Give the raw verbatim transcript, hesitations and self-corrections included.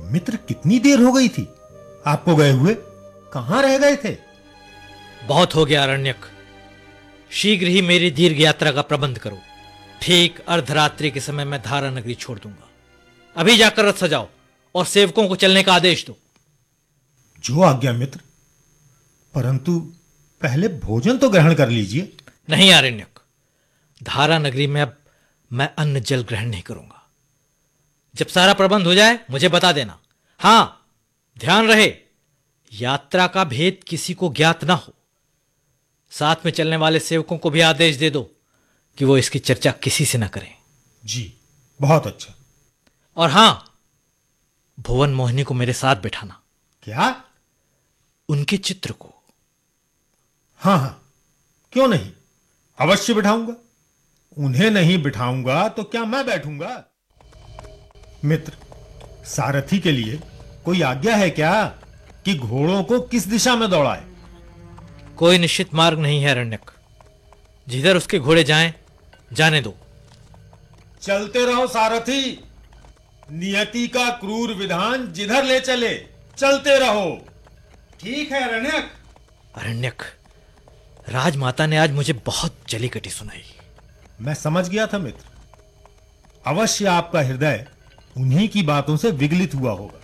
मित्र, कितनी देर हो गई थी आपको गए हुए? कहां रह गए थे? बहुत हो गया अरण्यक। शीघ्र ही मेरी दीर्घ यात्रा का प्रबंध करो। ठीक अर्धरात्रि के समय मैं धारा नगरी छोड़ दूंगा। अभी जाकर रथ सजाओ और सेवकों को चलने का आदेश दो। जो आज्ञा मित्र, परंतु पहले भोजन तो ग्रहण कर लीजिए। नहीं आरण्यक, धारा नगरी में अब मैं अन्न जल ग्रहण नहीं करूंगा। जब सारा प्रबंध हो जाए मुझे बता देना। हां, ध्यान रहे, यात्रा का भेद किसी को ज्ञात ना हो। साथ में चलने वाले सेवकों को भी आदेश दे दो कि वो इसकी चर्चा किसी से ना करें। जी, बहुत अच्छा। और हां, भुवन मोहिनी को मेरे साथ बैठाना। क्या? उनके चित्र को? हां हां, क्यों नहीं, अवश्य बिठाऊंगा। उन्हें नहीं बिठाऊंगा तो क्या मैं बैठूंगा? मित्र, सारथी के लिए कोई आज्ञा है क्या कि घोड़ों को किस दिशा में दौड़ाए? कोई निश्चित मार्ग नहीं है अरण्यक। जिधर उसके घोड़े जाएं, जाने दो। चलते रहो सारथी, नियति का क्रूर विधान जिधर ले चले चलते रहो। ठीक है अरण्यक। अरण्यक, राजमाता ने आज मुझे बहुत जली कटी सुनाई। मैं समझ गया था मित्र, अवश्य आपका हृदय उन्हीं की बातों से विगलित हुआ होगा।